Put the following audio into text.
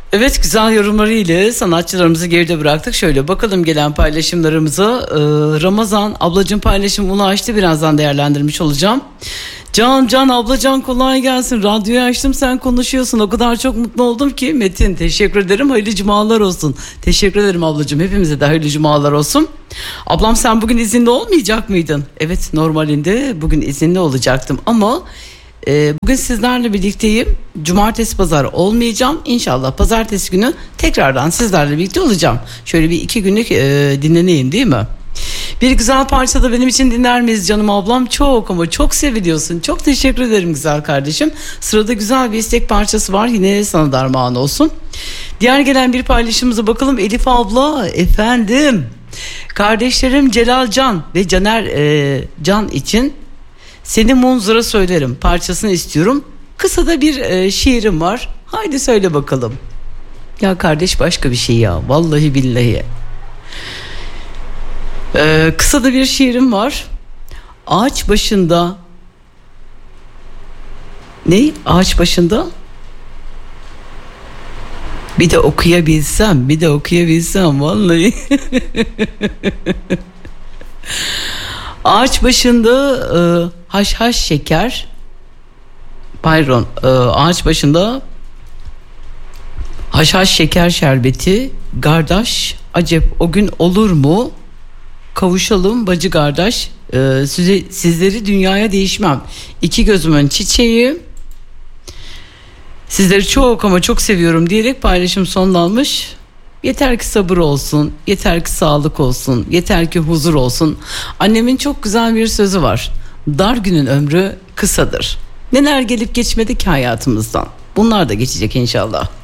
Evet, güzel yorumlarıyla sanatçılarımızı geride bıraktık. Şöyle bakalım gelen paylaşımlarımıza. Ramazan ablacığım paylaşım ulaştı. Birazdan değerlendirmiş olacağım. Can ablacan kolay gelsin. Radyoyu açtım, sen konuşuyorsun. O kadar çok mutlu oldum ki. Metin, teşekkür ederim. Hayırlı cumalar olsun. Teşekkür ederim ablacığım. Hepimize de hayırlı cumalar olsun. Ablam sen bugün izinli olmayacak mıydın? Evet, normalinde bugün izinli olacaktım ama bugün sizlerle birlikteyim. Cumartesi pazar olmayacağım. İnşallah pazartesi günü tekrardan sizlerle birlikte olacağım. Şöyle bir 2 günlük dinleneyim, değil mi? Bir güzel parça da benim için dinler miyiz canım ablam? Çok ama çok seviliyorsun. Çok teşekkür ederim güzel kardeşim. Sırada güzel bir istek parçası var. Yine sana da armağan olsun. Diğer gelen bir paylaşımıza bakalım. Elif abla, efendim. Kardeşlerim Celal Can ve Caner Can için Seni Munzura Söylerim parçasını istiyorum. Kısa da bir şiirim var. Haydi söyle bakalım. Ya kardeş başka bir şey ya. Vallahi billahi. Kısa da bir şiirim var. Ağaç başında. Ne? Ağaç başında? Bir de okuyabilsem vallahi. Ağaç başında haşhaş şeker. Pardon, ağaç başında haşhaş şeker şerbeti. Kardeş, acep o gün olur mu? Kavuşalım bacı kardeş. Sizleri dünyaya değişmem. İki gözümün çiçeği. Sizleri çok ama çok seviyorum diyerek paylaşım sonlanmış. Yeter ki sabır olsun, yeter ki sağlık olsun, yeter ki huzur olsun. Annemin çok güzel bir sözü var. Dar günün ömrü kısadır. Neler gelip geçmedi ki hayatımızdan. Bunlar da geçecek inşallah.